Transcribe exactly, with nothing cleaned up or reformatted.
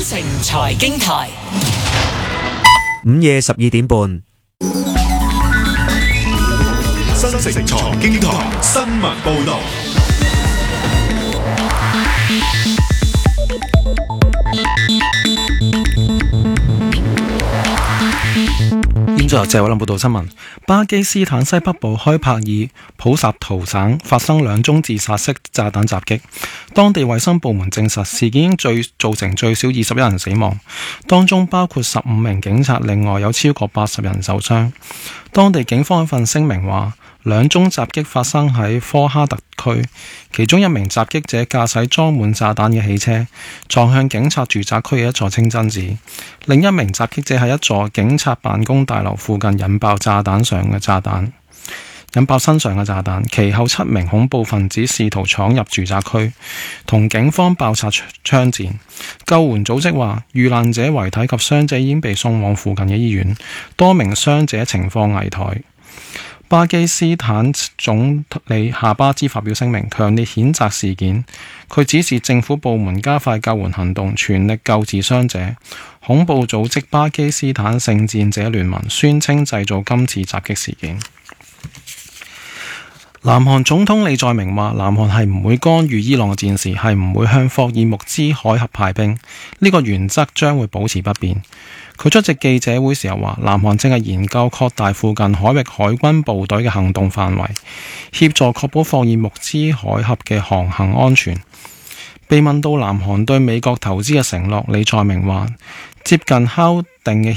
城財經台， 午夜十二點半。 新城財經台新聞報道。 現在由謝偉林報道新聞。巴基斯坦西北部開帕爾普什圖省發生兩宗自殺式炸彈襲擊，當地衛生部門證實事件已經最造成最少二十一人死亡，當中包括十五名警察，另外有超過八十人受傷。當地警方一份聲明話，兩宗襲擊發生喺科哈特區，其中一名襲擊者駕駛裝滿炸彈嘅汽車撞向警察住宅區嘅一座清真寺，另一名襲擊者喺一座警察辦公大樓附近引爆炸彈上嘅炸彈，引爆身上嘅炸彈。其後七名恐怖分子試圖闖入住宅區，同警方爆發槍戰。救援組織話，遇難者遺體及傷者已經被送往附近嘅醫院，多名傷者情況危殆。巴基斯坦總理夏巴茲發表聲明，強烈譴責事件。佢指示政府部門加快救援行動，全力救治傷者。恐怖組織巴基斯坦聖戰者聯盟宣稱製造今次襲擊事件。南韓總統李在明話，南韓係唔會干預伊朗嘅戰事，係唔會向霍爾木茲海峽派兵，呢個原則將會保持不變。佢出席記者會時候話，南韓正係研究擴大附近海域海軍部隊嘅行動範圍，協助確保霍爾木茲海峽嘅航行安全。被問到南韓對美國投資嘅承諾，李在明話，接近敲定嘅